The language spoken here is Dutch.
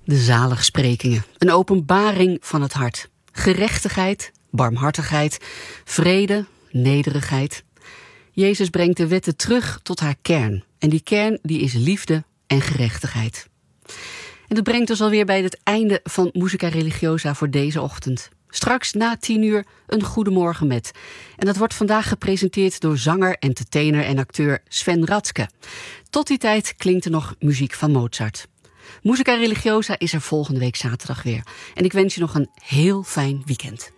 De zaligsprekingen, een openbaring van het hart. Gerechtigheid, barmhartigheid, vrede, nederigheid. Jezus brengt de wetten terug tot haar kern. En die kern die is liefde en gerechtigheid. En dat brengt ons alweer bij het einde van Musica Religiosa voor deze ochtend. Straks na 10:00 een Goedemorgen met. En dat wordt vandaag gepresenteerd door zanger, entertainer en acteur Sven Ratske. Tot die tijd klinkt er nog muziek van Mozart. Musica Religiosa is er volgende week zaterdag weer. En ik wens je nog een heel fijn weekend.